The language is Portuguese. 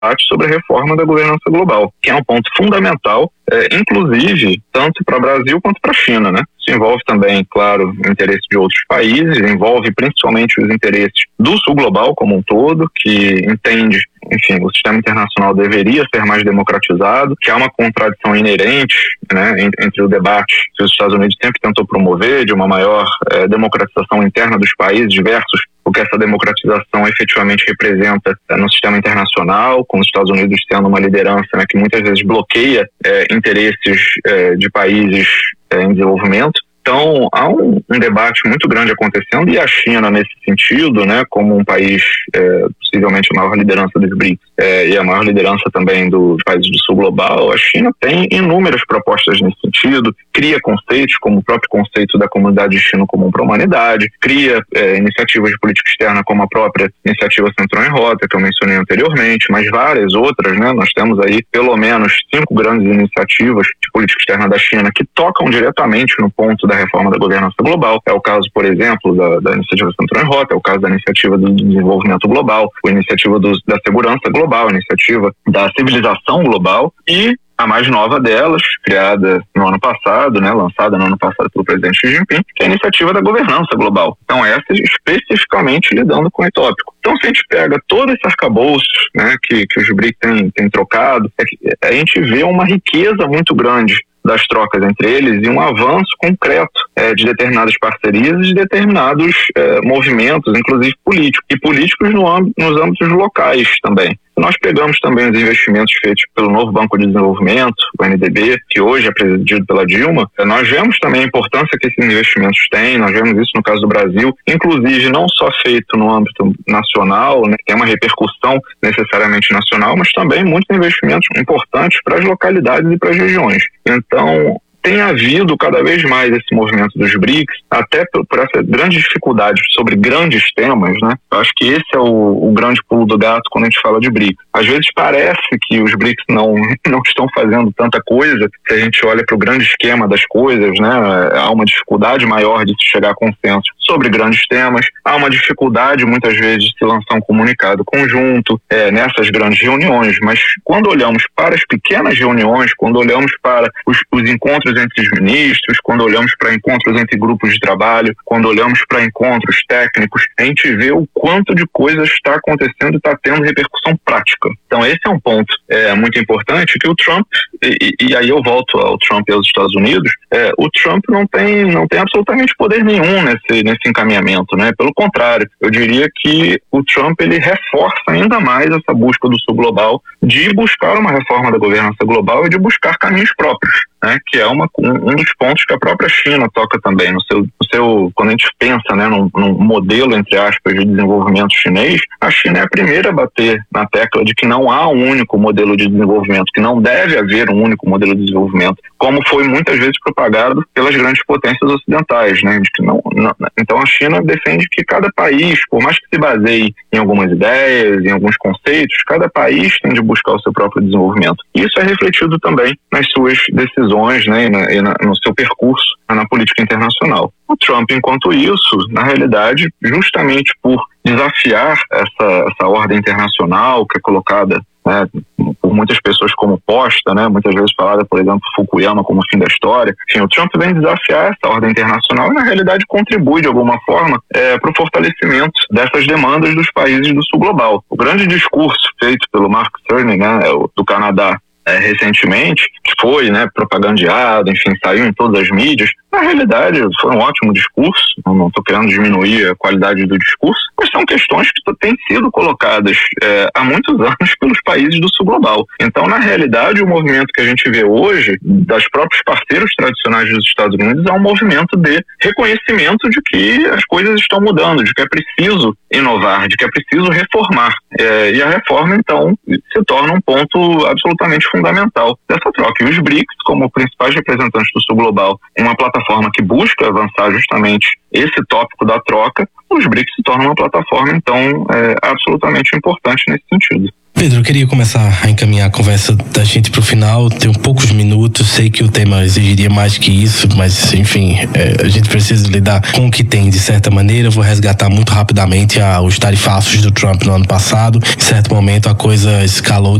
debate sobre a reforma da governança global, que é um ponto fundamental, inclusive, tanto para o Brasil quanto para a China, né? Isso envolve também, claro, o interesse de outros países, envolve principalmente os interesses do sul global como um todo, que entende, enfim, o sistema internacional deveria ser mais democratizado, que há uma contradição inerente, né, entre o debate que os Estados Unidos sempre tentou promover de uma maior democratização interna dos países versus o que essa democratização efetivamente representa no sistema internacional, com os Estados Unidos tendo uma liderança, né, que muitas vezes bloqueia interesses de países em desenvolvimento. Então, há um debate muito grande acontecendo, e a China, nesse sentido, né, como um país, possivelmente a maior liderança dos BRICS, e a maior liderança também dos países do sul global, a China tem inúmeras propostas nesse sentido, cria conceitos, como o próprio conceito da comunidade de destino comum para a humanidade, cria iniciativas de política externa, como a própria iniciativa Centrão em Rota, que eu mencionei anteriormente, mas várias outras, né? Nós temos aí pelo menos 5 grandes iniciativas de política externa da China que tocam diretamente no ponto da reforma da governança global. É o caso, por exemplo, da iniciativa Centrão em Rota, é o caso da iniciativa do desenvolvimento global, a iniciativa da segurança global, a iniciativa da civilização global e a mais nova delas, criada no ano passado, né, lançada no ano passado pelo presidente Xi Jinping, que é a iniciativa da governança global. Então, essa especificamente lidando com o tópico. Então, se a gente pega todo esse arcabouço, né, que os BRICS têm trocado, a gente vê uma riqueza muito grande das trocas entre eles e um avanço concreto de determinadas parcerias e de determinados movimentos, inclusive políticos, e políticos nos âmbitos locais também. Nós pegamos também os investimentos feitos pelo novo Banco de Desenvolvimento, o NDB, que hoje é presidido pela Dilma. Nós vemos também a importância que esses investimentos têm, nós vemos isso no caso do Brasil, inclusive não só feito no âmbito nacional, né, que tem uma repercussão necessariamente nacional, mas também muitos investimentos importantes para as localidades e para as regiões. Então, tem havido cada vez mais esse movimento dos BRICS, até por essa grande dificuldade sobre grandes temas, né? Eu acho que esse é o grande pulo do gato quando a gente fala de BRICS. Às vezes parece que os BRICS não estão fazendo tanta coisa, se a gente olha para o grande esquema das coisas, né? Há uma dificuldade maior de se chegar a consenso sobre grandes temas, há uma dificuldade muitas vezes de se lançar um comunicado conjunto nessas grandes reuniões, mas quando olhamos para as pequenas reuniões, quando olhamos para os encontros entre os ministros, quando olhamos para encontros entre grupos de trabalho, quando olhamos para encontros técnicos, a gente vê o quanto de coisas está acontecendo e está tendo repercussão prática. Então esse é um ponto muito importante, que o Trump, e aí eu volto ao Trump e aos Estados Unidos, o Trump não tem absolutamente poder nenhum nesse encaminhamento, né? Pelo contrário, eu diria que o Trump ele reforça ainda mais essa busca do sul global de buscar uma reforma da governança global e de buscar caminhos próprios, né, que é um dos pontos que a própria China toca também no seu quando a gente pensa, né, num modelo, entre aspas, de desenvolvimento chinês. A China é a primeira a bater na tecla de que não há um único modelo de desenvolvimento, que não deve haver um único modelo de desenvolvimento, como foi muitas vezes propagado pelas grandes potências ocidentais, né, de que então a China defende que cada país, por mais que se baseie em algumas ideias, em alguns conceitos, cada país tem de buscar o seu próprio desenvolvimento. Isso é refletido também nas suas decisões, né, no seu percurso na política internacional. O Trump, enquanto isso, na realidade, justamente por desafiar essa ordem internacional que é colocada, né, por muitas pessoas como posta, né, muitas vezes falada, por exemplo, Fukuyama como o fim da história. Enfim, o Trump vem desafiar essa ordem internacional e, na realidade, contribui de alguma forma para o fortalecimento dessas demandas dos países do sul global. O grande discurso feito pelo Mark Carney, né, do Canadá, recentemente, que foi, né, propagandeado, enfim, saiu em todas as mídias. Na realidade, foi um ótimo discurso, não estou querendo diminuir a qualidade do discurso, mas são questões que têm sido colocadas há muitos anos pelos países do sul global. Então, na realidade, o movimento que a gente vê hoje, das próprios parceiros tradicionais dos Estados Unidos, é um movimento de reconhecimento de que as coisas estão mudando, de que é preciso inovar, de que é preciso reformar. E a reforma, então, se torna um ponto absolutamente fundamental dessa troca. E os BRICS, como principais representantes do sul global, em uma plataforma que busca avançar justamente esse tópico da troca, os BRICS se tornam uma plataforma, então, absolutamente importante nesse sentido. Pedro, eu queria começar a encaminhar a conversa da gente para o final. Tenho poucos minutos, sei que o tema exigiria mais que isso, mas enfim, a gente precisa lidar com o que tem de certa maneira. Eu vou resgatar muito rapidamente os tarifaços do Trump no ano passado. Em certo momento a coisa escalou